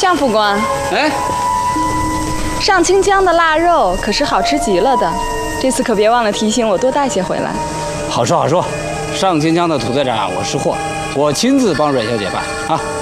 向副官， 哎， 上清江的腊肉可是好吃极了的，这次可别忘了提醒我多带些回来。 好说好说，上清江的土特产我识货，我亲自帮阮小姐办啊。